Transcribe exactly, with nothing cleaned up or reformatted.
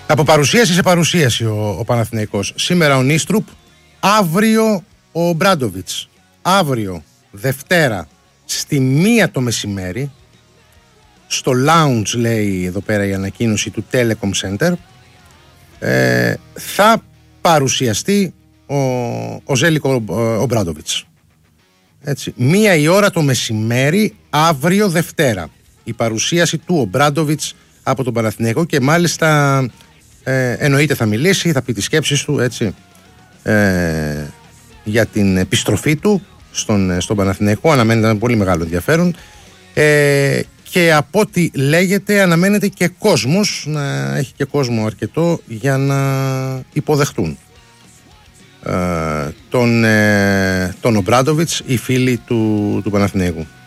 Από παρουσίαση σε παρουσίαση ο, ο Παναθηναϊκός. Σήμερα ο Νίστρουπ, αύριο ο Μπράντοβιτς. Αύριο, Δευτέρα, στη μία το μεσημέρι, στο lounge, λέει εδώ πέρα η ανακοίνωση του Telecom Center, ε, θα παρουσιαστεί ο, ο Ζέλικο ο Μπράντοβιτς. Έτσι, μία η ώρα το μεσημέρι, αύριο Δευτέρα, η παρουσίαση του ο Μπράντοβιτς από τον Παναθηναϊκό, και μάλιστα ε, εννοείται θα μιλήσει, θα πει τις σκέψεις του, έτσι, ε, για την επιστροφή του στον, στον Παναθηναϊκό. Αναμένεται ένα πολύ μεγάλο ενδιαφέρον, ε, και από ό,τι λέγεται αναμένεται και κόσμος, να έχει και κόσμο αρκετό για να υποδεχτούν ε, τον, ε, τον Ομπράντοβιτς οι φίλοι του, του Παναθηναϊκού.